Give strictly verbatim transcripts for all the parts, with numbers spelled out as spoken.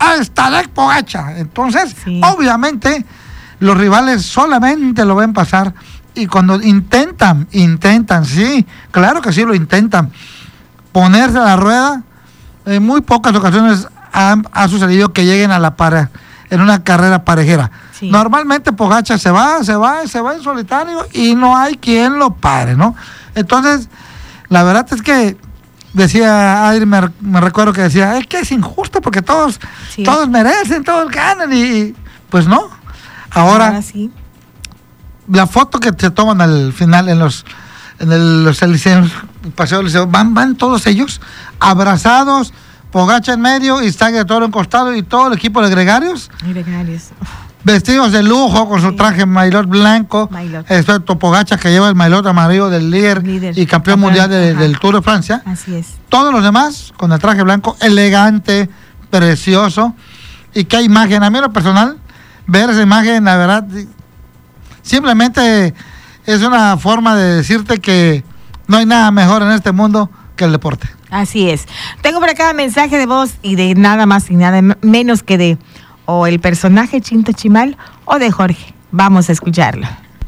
a Tadej Pogačar. Entonces, sí. obviamente, los rivales solamente lo ven pasar. Y cuando intentan, intentan, sí, claro que sí lo intentan, ponerse a la rueda, en muy pocas ocasiones ha, ha sucedido que lleguen a la pared, en una carrera parejera. Sí. Normalmente Pogačar se va, se va, se va en solitario y no hay quien lo pare, ¿no? Entonces, la verdad es que decía Adri, me, me recuerdo que decía, es que es injusto porque todos, sí. todos merecen, todos ganan y, y pues no. Ahora, Ahora sí. la foto que se toman al final en los en el, los eliseos, el paseo del liceo, van, van todos ellos abrazados, Pogačar en medio y Sagan todo en costado y todo el equipo de gregarios. Gregarios. Vestidos de lujo con su sí. traje maillot blanco, maillot. excepto Pogačar que lleva el maillot amarillo del líder, líder. y campeón Ajá. mundial de, del Tour de Francia. Así es. Todos los demás con el traje blanco, elegante, precioso. Y qué imagen, a mí en lo personal, ver esa imagen, la verdad, simplemente es una forma de decirte que no hay nada mejor en este mundo que el deporte. Así es. Tengo por acá mensaje de voz y de nada más y nada menos que de o el personaje Chinto Chimal o de Jorge. Vamos a escucharlo.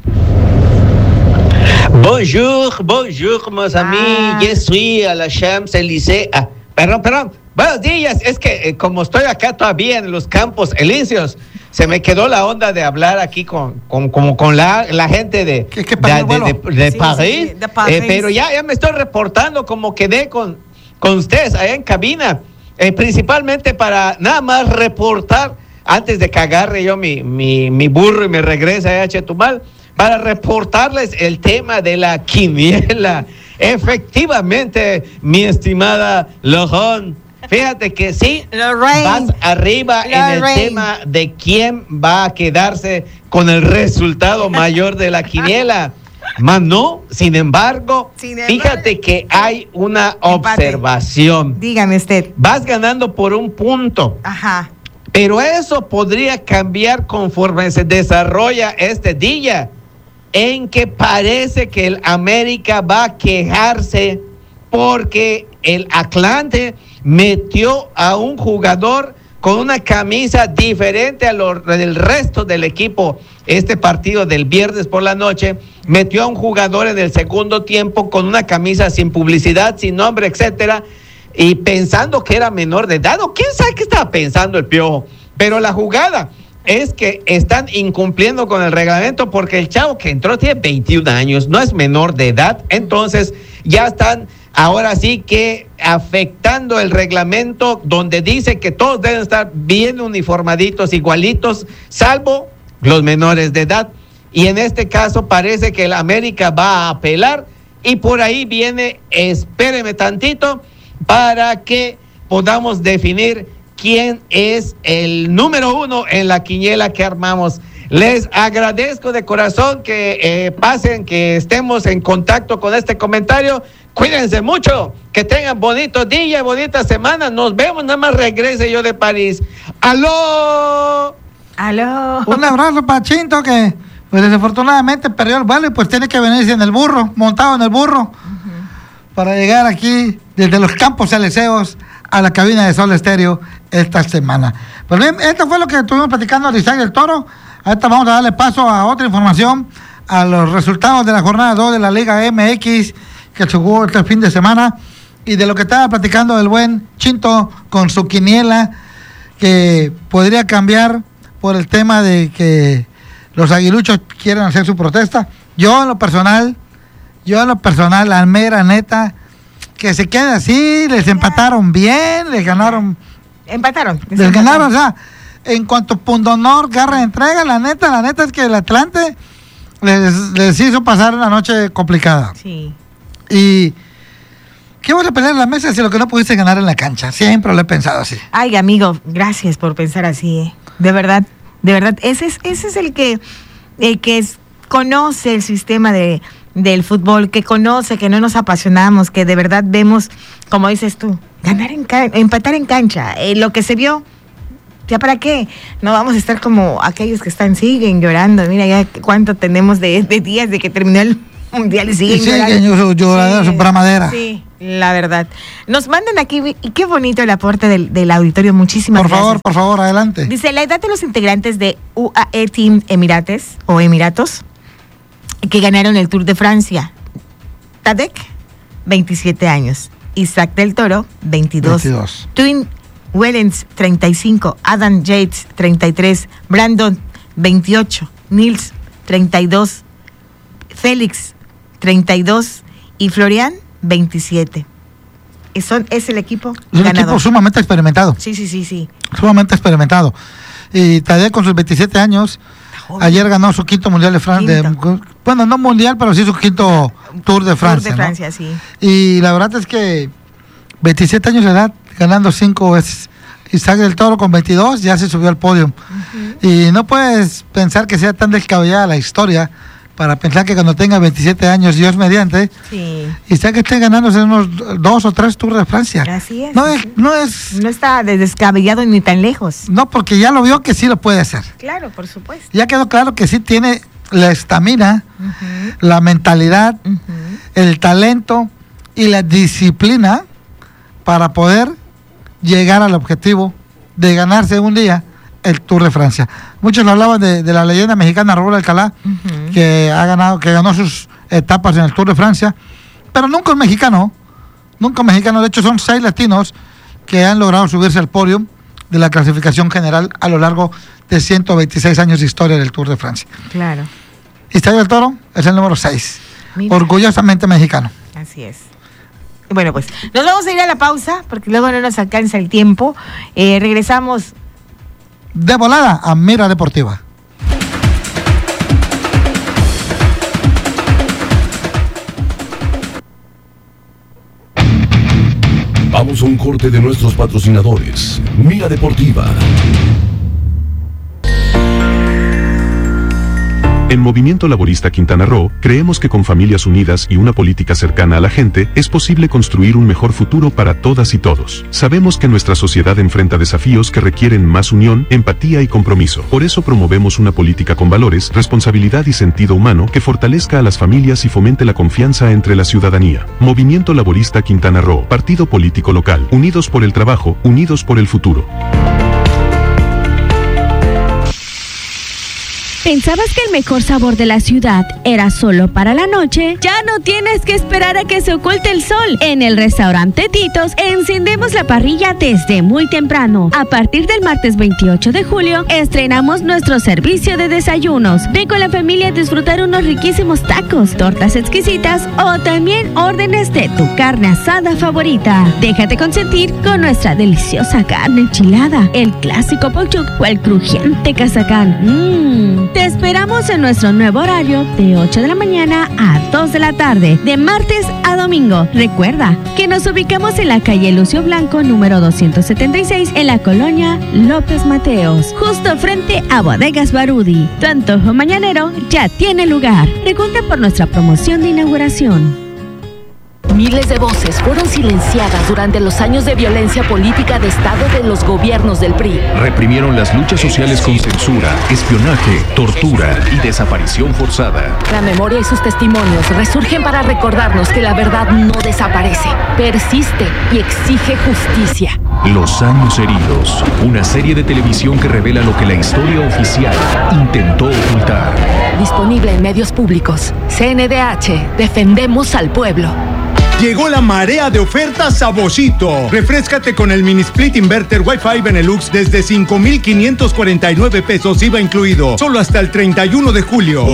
Bonjour, bonjour, mes amis. Ah. Je suis à la Champs-Élysées. Ah, perdón, perdón. Buenos días. Es que eh, como estoy acá todavía en los Campos Elíseos, se me quedó la onda de hablar aquí con, con como con la, la gente de, ¿Qué, qué de, de, de, de sí, París. Sí, de París. Eh, pero ya, ya me estoy reportando como quedé con, con ustedes allá en cabina, eh, principalmente para nada más reportar, antes de que agarre yo mi, mi, mi burro y me regrese a Chetumal, para reportarles el tema de la quiniela. Efectivamente, mi estimada Lojón, fíjate que sí, Lorraine, vas arriba Lorraine. en el tema de quién va a quedarse con el resultado mayor de la quiniela. Más no, sin embargo, sin fíjate embargo, que hay una empate. Observación. Dígame usted. Vas ganando por un punto. Ajá. Pero eso podría cambiar conforme se desarrolla este día, en que parece que el América va a quejarse porque el Atlante metió a un jugador con una camisa diferente a lo del resto del equipo. Este partido del viernes por la noche metió a un jugador en el segundo tiempo con una camisa sin publicidad, sin nombre, etcétera, y pensando que era menor de edad, o quién sabe qué estaba pensando el Piojo. Pero la jugada es que están incumpliendo con el reglamento porque el chavo que entró tiene veintiún años, no es menor de edad, entonces ya están ahora sí que afectando el reglamento donde dice que todos deben estar bien uniformaditos, igualitos, salvo los menores de edad. Y en este caso parece que el América va a apelar y por ahí viene, espéreme tantito, para que podamos definir quién es el número uno en la quiniela que armamos. Les agradezco de corazón que eh, pasen, que estemos en contacto con este comentario. Cuídense mucho, que tengan bonito día, bonita semana. Nos vemos, nada más regrese yo de París. ¡Aló! ¡Aló! Un abrazo para Chinto, que pues desafortunadamente perdió el vuelo y pues tiene que venirse en el burro, montado en el burro, uh-huh. para llegar aquí desde los Campos Elíseos a la cabina de Sol Estéreo esta semana. Pues bien, esto fue lo que estuvimos platicando a Isaac del Toro. Ahorita vamos a darle paso a otra información, a los resultados de la jornada dos de la Liga M X que se jugó este fin de semana y de lo que estaba platicando el buen Chinto con su quiniela, que podría cambiar por el tema de que los aguiluchos quieren hacer su protesta. Yo en lo personal, yo en lo personal, la mera neta, que se quede así, les empataron bien, les ganaron. Empataron. Les, les ganaron, o sea, en cuanto a pundonor, garra de entrega, la neta, la neta es que el Atlante les, les hizo pasar una noche complicada. Sí. Y ¿qué vas a pelear en la mesa si lo que no pudiste ganar en la cancha? Siempre lo he pensado así. Ay, amigo, gracias por pensar así, ¿eh? De verdad, de verdad, ese es, ese es el que, el que es, conoce el sistema de, del fútbol, que conoce, que no nos apasionamos, que de verdad vemos, como dices tú, ganar en ca- empatar en cancha, eh, lo que se vio, ¿ya para qué? No vamos a estar como aquellos que están, siguen llorando, mira ya cuánto tenemos de, de días de que terminó el mundial y siguen y siguen llorando, llorando. Sí, su bramadera. Sí. La verdad. Nos mandan aquí, y qué bonito el aporte del, del auditorio, muchísimas por gracias. Por favor, por favor, adelante. Dice, la edad de los integrantes de U A E Team Emirates, o Emiratos, que ganaron el Tour de Francia. Tadek, veintisiete años. Isaac del Toro, veintidós. veintidós. Twin Wellens, treinta y cinco. Adam Yates, treinta y tres. Brandon, veintiocho. Nils, treinta y dos. Félix, treinta y dos. Y Florian, veintisiete. Son, es el equipo Es un ganador. equipo sumamente experimentado. Sí, sí, sí, sí. Sumamente experimentado. Y Tadej con sus veintisiete años, ayer ganó su quinto mundial de Francia. Bueno, no mundial, pero sí su quinto Tour de Francia. Tour de Francia, ¿no? sí. Y la verdad es que veintisiete años de edad, ganando cinco veces. Isaac del Toro con veintidós ya se subió al podio. Uh-huh. Y no puedes pensar que sea tan descabellada la historia para pensar que cuando tenga veintisiete años, Dios mediante, sí. Isaac esté ganándose unos dos o tres Tours de Francia. Así es. No es, no es. No está descabellado ni tan lejos. No, porque ya lo vio que sí lo puede hacer. Claro, por supuesto. Ya quedó claro que sí tiene la estamina, uh-huh. la mentalidad, uh-huh. el talento y la disciplina para poder llegar al objetivo de ganarse un día el Tour de Francia. Muchos lo hablaban de, de la leyenda mexicana Raúl Alcalá, uh-huh. que ha ganado, que ganó sus etapas en el Tour de Francia, pero nunca un mexicano, nunca un mexicano. De hecho, son seis latinos que han logrado subirse al podio de la clasificación general a lo largo de ciento veintiséis años de historia del Tour de Francia. Claro. Isaac del Toro es el número seis, Mira. Orgullosamente mexicano. Así es. Bueno, pues nos vamos a ir a la pausa porque luego no nos alcanza el tiempo. Eh, regresamos de volada a Mira Deportiva. Vamos a un corte de nuestros patrocinadores. Mira Deportiva. En Movimiento Laborista Quintana Roo, creemos que con familias unidas y una política cercana a la gente, es posible construir un mejor futuro para todas y todos. Sabemos que nuestra sociedad enfrenta desafíos que requieren más unión, empatía y compromiso. Por eso promovemos una política con valores, responsabilidad y sentido humano que fortalezca a las familias y fomente la confianza entre la ciudadanía. Movimiento Laborista Quintana Roo, partido político local, unidos por el trabajo, unidos por el futuro. ¿Pensabas que el mejor sabor de la ciudad era solo para la noche? Ya no tienes que esperar a que se oculte el sol. En el restaurante Titos encendemos la parrilla desde muy temprano. A partir del martes veintiocho de julio estrenamos nuestro servicio de desayunos. Ven con la familia a disfrutar unos riquísimos tacos, tortas exquisitas o también órdenes de tu carne asada favorita. Déjate consentir con nuestra deliciosa carne enchilada, el clásico pochuc o el crujiente cazacán. Mmm. Te esperamos en nuestro nuevo horario de ocho de la mañana a dos de la tarde, de martes a domingo. Recuerda que nos ubicamos en la calle Lucio Blanco, número doscientos setenta y seis, en la colonia López Mateos, justo frente a Bodegas Barudi. Tu antojo mañanero ya tiene lugar. Pregunta por nuestra promoción de inauguración. Miles de voces fueron silenciadas durante los años de violencia política de Estado de los gobiernos del P R I. Reprimieron las luchas sociales con censura, espionaje, tortura y desaparición forzada. La memoria y sus testimonios resurgen para recordarnos que la verdad no desaparece, persiste y exige justicia. Los años heridos, una serie de televisión que revela lo que la historia oficial intentó ocultar. Disponible en medios públicos. C N D H, defendemos al pueblo. Llegó la marea de ofertas a Boschito. Refréscate con el mini split inverter Wi-Fi Benelux desde cinco mil quinientos cuarenta y nueve pesos I V A incluido. Solo hasta el treinta y uno de julio.